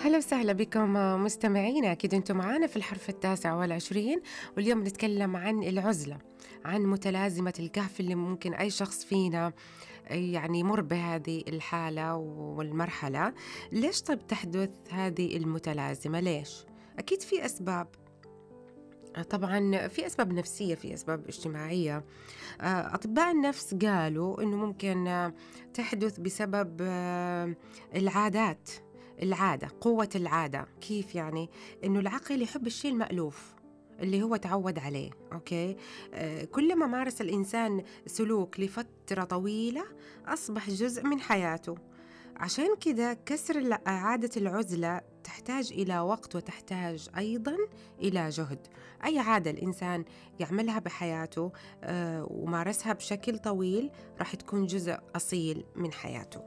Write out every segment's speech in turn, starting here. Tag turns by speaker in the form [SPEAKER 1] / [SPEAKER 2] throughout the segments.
[SPEAKER 1] هلا وسهلا بكم مستمعينا، أكيد أنتم معانا في الحرف 29، واليوم نتكلم عن العزلة، عن متلازمة الكهف اللي ممكن أي شخص فينا يعني يمر بهذه الحالة والمرحلة. ليش طيب تحدث هذه المتلازمة؟ ليش؟ أكيد في أسباب. طبعا في أسباب نفسية، في أسباب اجتماعية. أطباء النفس قالوا أنه ممكن تحدث بسبب العادات. العادة، قوة العادة. كيف يعني؟ أنه العقل يحب الشيء المألوف اللي هو تعود عليه. أوكي. كلما مارس الإنسان سلوك لفترة طويلة أصبح جزء من حياته. عشان كده كسر عادة العزلة تحتاج إلى وقت، وتحتاج أيضا إلى جهد. أي عادة الإنسان يعملها بحياته ومارسها بشكل طويل راح تكون جزء أصيل من حياته.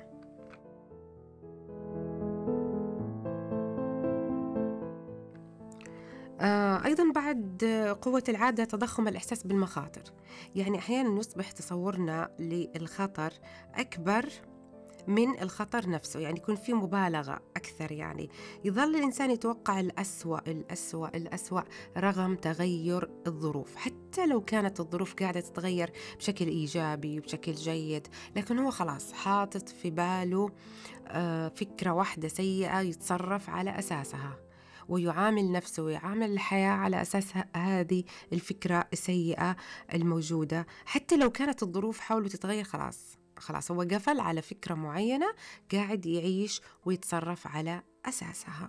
[SPEAKER 1] أيضا بعد قوة العادة تضخم الإحساس بالمخاطر. يعني أحيانا نصبح تصورنا للخطر أكبر من الخطر نفسه، يعني يكون في مبالغة أكثر. يعني يظل الإنسان يتوقع الأسوأ الأسوأ الأسوأ رغم تغير الظروف، حتى لو كانت الظروف قاعدة تتغير بشكل إيجابي وبشكل جيد، لكن هو خلاص حاطط في باله فكرة واحدة سيئة يتصرف على أساسها، ويعامل نفسه ويعامل الحياة على أساس هذه الفكرة السيئة الموجودة. حتى لو كانت الظروف حوله تتغير، خلاص هو قفل على فكرة معينة قاعد يعيش ويتصرف على أساسها.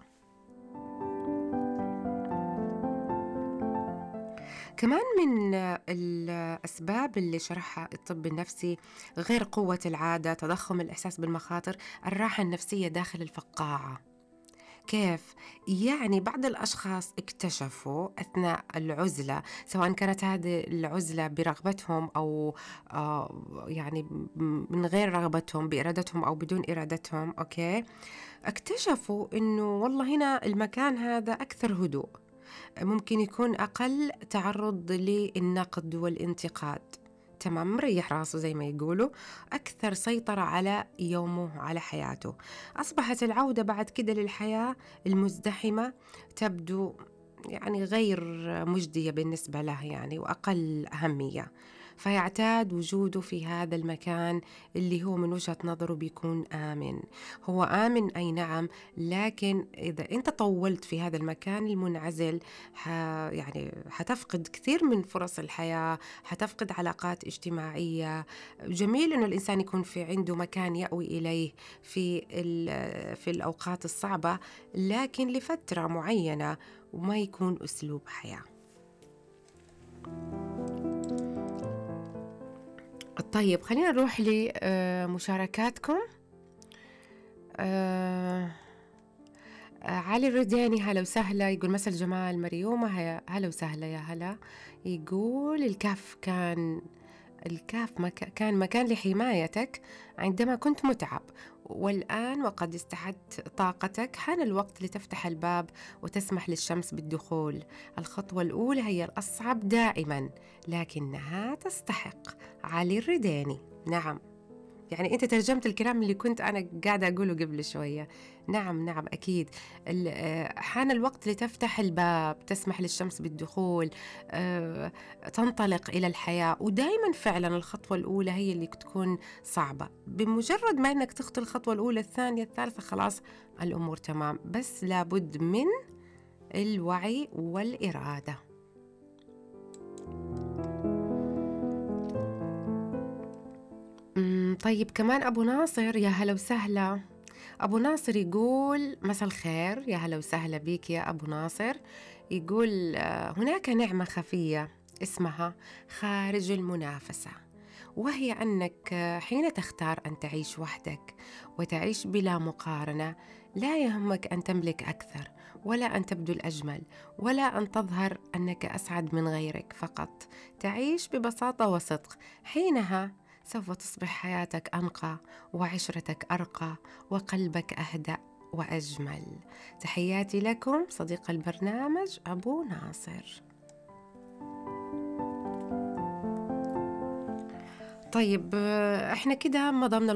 [SPEAKER 1] كمان من الأسباب اللي شرحها الطب النفسي غير قوة العادة، تضخم الإحساس بالمخاطر، الراحة النفسية داخل الفقاعة. كيف؟ يعني بعض الأشخاص اكتشفوا أثناء العزلة، سواء كانت هذه العزلة برغبتهم أو يعني من غير رغبتهم، بإرادتهم أو بدون إرادتهم. أوكي، اكتشفوا إنه والله هنا المكان هذا أكثر هدوء، ممكن يكون أقل تعرض للنقد والانتقاد، تمام، مريح راسه زي ما يقولوا، أكثر سيطرة على يومه على حياته. أصبحت العودة بعد كده للحياة المزدحمة تبدو يعني غير مجدية بالنسبة له، يعني وأقل أهمية، فيعتاد وجوده في هذا المكان اللي هو من وجهة نظره بيكون آمن. هو آمن أي نعم، لكن إذا أنت طولت في هذا المكان المنعزل يعني حتفقد كثير من فرص الحياة، حتفقد علاقات اجتماعية. جميل إنه الإنسان يكون في عنده مكان يأوي إليه في الأوقات الصعبة، لكن لفترة معينة وما يكون أسلوب حياة. طيب خلينا نروح لمشاركاتكم. علي الردياني هلا وسهلا، يقول مساء الجمال مريومة، هلا وسهلا يا هلا. يقول الكهف كان مكان لحمايتك عندما كنت متعب، والآن وقد استعدت طاقتك حان الوقت لتفتح الباب وتسمح للشمس بالدخول. الخطوة الأولى هي الأصعب دائما، لكنها تستحق. علي الرديني. نعم، يعني أنت ترجمت الكلام اللي كنت أنا قاعدة أقوله قبل شوية. نعم نعم أكيد. حان الوقت لتفتح الباب، تسمح للشمس بالدخول، تنطلق إلى الحياة. ودائما فعلا الخطوة الأولى هي اللي تكون صعبة، بمجرد ما أنك تخطي الخطوة الأولى الثانية الثالثة خلاص الأمور تمام، بس لابد من الوعي والإرادة. طيب كمان أبو ناصر، يا هلا وسهلا. أبو ناصر يقول مساء الخير، يا هلا وسهلا بيك يا أبو ناصر. يقول هناك نعمة خفية اسمها خارج المنافسة، وهي أنك حين تختار أن تعيش وحدك وتعيش بلا مقارنة، لا يهمك أن تملك أكثر، ولا أن تبدو الأجمل، ولا أن تظهر أنك أسعد من غيرك، فقط تعيش ببساطة وصدق. حينها سوف تصبح حياتك أنقى، وعشرتك أرقى، وقلبك أهدأ وأجمل. تحياتي لكم صديق البرنامج أبو ناصر. طيب احنا كده مضمنا